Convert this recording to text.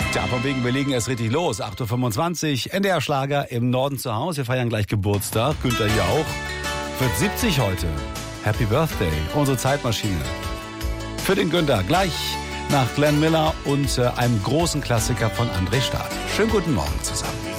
Tja, von wegen, wir legen erst richtig los. 8.25 Uhr, NDR Schlager im Norden zu Hause. Wir feiern gleich Geburtstag. Günther Jauch wird 70 heute. Happy Birthday, unsere Zeitmaschine. Für den Günther gleich nach Glenn Miller und einem großen Klassiker von André Stahl. Schönen guten Morgen zusammen.